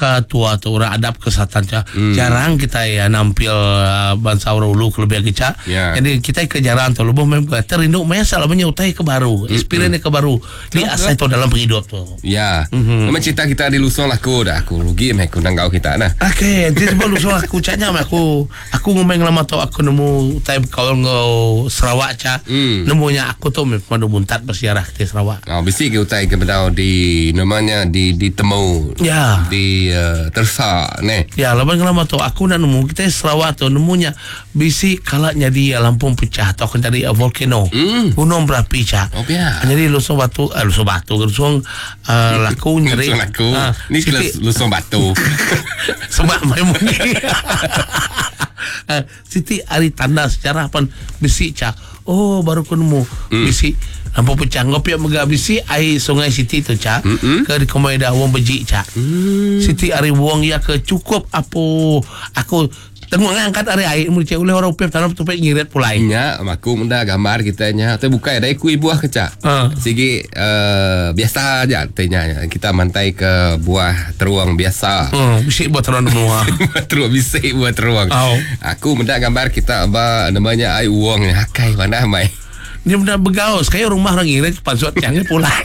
ka tua tu orang adab kesatan ca. Jarang kita ya nampil bangsa orang ulu kelebih kita. Jadi kita kejaran tu lebih terindu maya salah menyutai ke baru, experience ke baru. Di asal itu dalam hidup tu. Ya. Memang cerita kita di Lusong aku dah aku rugi aku nanggau kita nah. Okey, di Lusong aku caknya aku ngomong lama tu aku nemu time kalau ngau Sarawak ca. Nemunya aku tu memang muntat bersiarah ke Sarawak. Oh, bisi ke utai ke bedau di namanya di temu. Ya. Di Tersa ne. Ya, lama tu aku nak nemu kita Sarawak tu nemunya bisi kalanya dia Lampung pecah atau akan jadi volcano. Gunung berapi ca. Oh biar. Jadi Lusong Batu laku nyeri. Lusong laku. Ni Lusong Batu. Sebab main mungkin. Siti hari tanda sejarah pan bisi ca. Oh baru ku nemu bisi Lampung pecah ngopi mega bisi air sungai Siti tu ca. Ke di Komoda wong beji ca. Siti hari wong ya ke cukup apa aku tengok ngangkat hari air mesti oleh orang upep tanam tu pek ngirit pulai. Nya aku menda gambar kita nya tu bukan ada ku buah kecak. Sigi biasa aja tanya kita mantai ke buah teruang biasa. Bisi buat teruang semua. Teruang bisi buat teruang. Aku menda gambar kita apa namanya ai uang hakai mana mai. Dia benda begaus kayak rumah orang ngirit pasut yang pulai.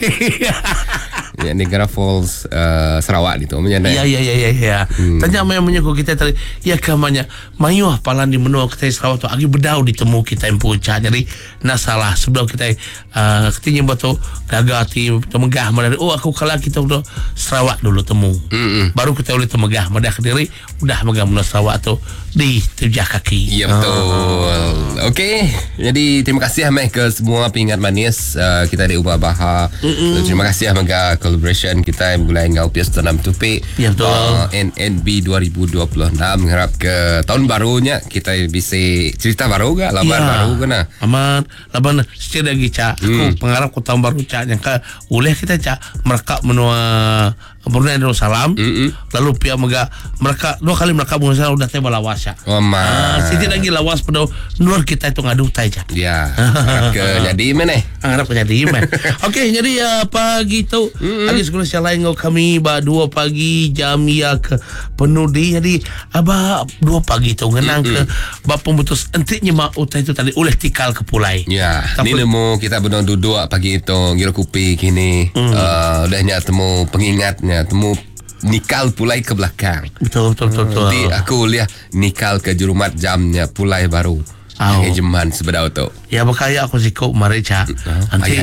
Ya Niagara Falls Sarawak itu menyana. Ya. Tanya memangnya kita tadi ya kamanya mayuh palan di menua kita Sarawak tu agi bedau ditemu kita yang puca. Jadi nak salah sebelum kita ketanya batu gagati temegah madari. Oh aku kalah kita udah Sarawak dulu temu. Baru kita boleh temegah madah Kediri udah megah menua Sarawak tu di tujah kaki. Ya betul. Okey. Jadi terima kasih Ahmad ke semua pingat manis kita di Ubah Baha. Terima kasih Ahmad collaboration kita yang mulai ngau pias tanam tupi. Ya betul. NNB 2026 mengharap ke tahun barunya kita bisa cerita baru ke laban baru ke nah. Aman laban secara lagi ca. Aku pengharap ke tahun baru ca yang ke oleh kita ca merekap menua Brunei Darussalam. Lalu pihak mereka 2 kali mereka mengusaha udah tebal lawas ya. Sedikit lagi lawas pada nur kita itu ngadu tai ca. Ya. Ke jadi mana? Harap ke jadi mana. Okey, jadi pagi tu lagi sekolah siang lain kami 2 pagi jam ya ke penudi. Jadi aba 2 pagi tu ngenang ke bab pemutus entiknya mak utai itu tadi oleh tikal ke pulai. Ya. Ni nemu kita benar duduk pagi itu ngira kupi kini udahnya temu pengingatnya temu nikal pulai ke belakang. Betul. Nanti aku lihat nikal ke jurumat jamnya pulai baru. Yang jeman sebedau tu. Ya berkaya aku sikap mari ca. Nanti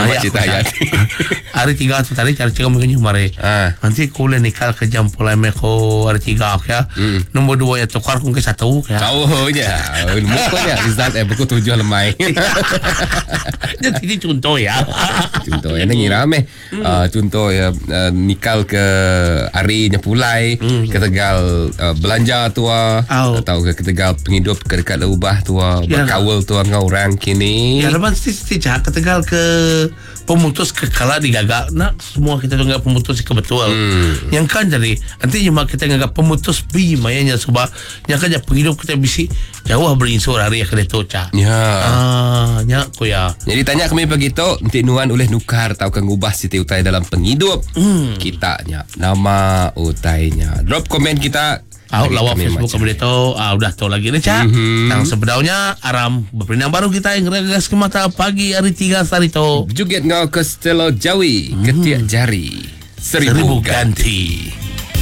hari 3 tu tadi cari cakap mungkin mari. Nanti kuliah nikal ke jam pulai meko hari 3 ya. Nombor 2 ya tukar ku ke 1 ya. Oh ya. Mukonya result buku 7 lemai. Jadi contoh ya. Contoh yang ngirame. Contoh ya nikal ke harinya pulai ke Tegal belanja tua atau ke Tegal penghidup ke dekat ubah tua berkawal tua dengan orang kini. Ya lepas cak ke Tegal ke pemutus ke kala digagak nak semua kita tu ngagak pemutus ke betul. Yang kan jadi nanti cuma kita ngagak pemutus bi mayanya sebab yang kan penghidup kita bisi jauh berinsur hari yang kena tu cak. Ya ko ya. Jadi tanya kami begitu nanti nuan oleh nukar tau kan ngubah Siti Utai dalam penghidup. Kitanya nama utainya. Drop komen kita lawak Facebook kami tu udah tahu lagi ni cak. Yang sebenarnya aram berpinang baru kita yang regas ke mata pagi hari 3 hari tu. Juget ngau ke Stelo Jawi ketiak jari 1000 ganti.